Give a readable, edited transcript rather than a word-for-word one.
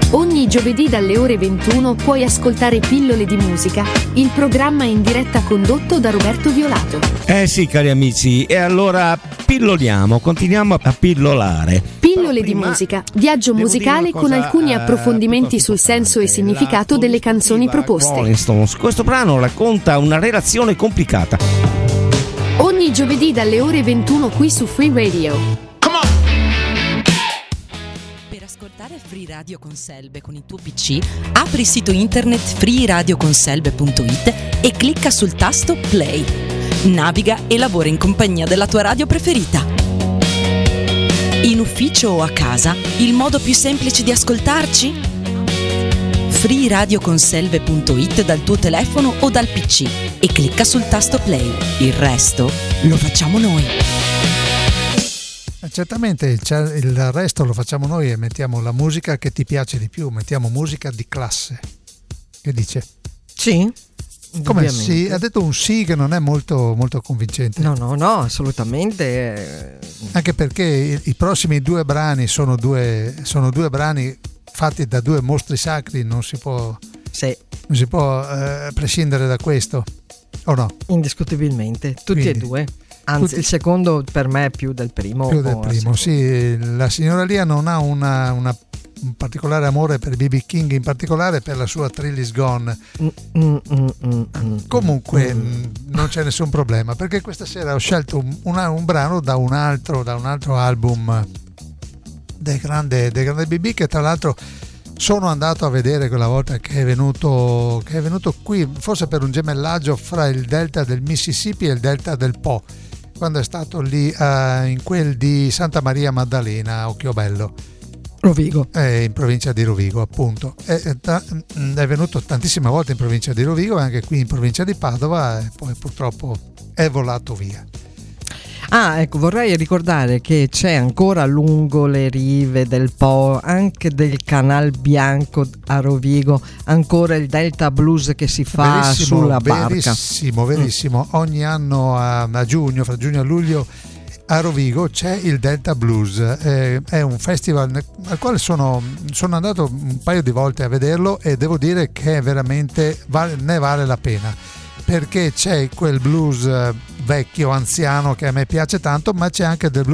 Ogni giovedì dalle ore 21 puoi ascoltare Pillole di musica, il programma in diretta condotto da Roberto Violato. Sì, cari amici, e allora pilloliamo, continuiamo a pillolare. Pillole di musica, viaggio musicale con alcuni approfondimenti sul senso e significato delle canzoni proposte. Rolling Stones. Questo brano racconta una relazione complicata. Ogni giovedì dalle ore 21 qui su Free Radio. Ascoltare Free Radio Conselve con il tuo PC, apri il sito internet freeradioconselve.it e clicca sul tasto Play. Naviga e lavora in compagnia della tua radio preferita. In ufficio o a casa, il modo più semplice di ascoltarci? freeradioconselve.it dal tuo telefono o dal PC e clicca sul tasto Play. Il resto lo facciamo noi. Certamente il resto lo facciamo noi e mettiamo la musica che ti piace di più, mettiamo musica di classe. Che dice? Sì. Come sì? Ha detto un sì che non è molto, molto convincente. No, assolutamente. Anche perché i prossimi due brani sono due brani fatti da due mostri sacri, non si può prescindere da questo, o no? Indiscutibilmente, tutti e due. Anzi, il secondo per me è più del primo. Più del primo, sì. La signora Lia non ha un particolare amore per B.B. King, in particolare per la sua Thrill Is Gone. Comunque non c'è nessun problema, perché questa sera ho scelto un brano da un altro album del grande B.B., che tra l'altro sono andato a vedere quella volta che è venuto qui, forse per un gemellaggio fra il delta del Mississippi e il delta del Po, quando è stato lì in quel di Santa Maria Maddalena, Occhiobello, Rovigo, in provincia di Rovigo, appunto. È venuto tantissime volte in provincia di Rovigo e anche qui in provincia di Padova, e poi purtroppo è volato via. Ecco, vorrei ricordare che c'è ancora lungo le rive del Po, anche del Canal Bianco a Rovigo, ancora il Delta Blues che si fa sulla barca. Verissimo. Ogni anno a giugno, fra giugno e luglio, a Rovigo c'è il Delta Blues. È un festival al quale sono andato un paio di volte a vederlo e devo dire che veramente ne vale la pena, perché c'è quel blues vecchio, anziano, che a me piace tanto, ma c'è anche del blues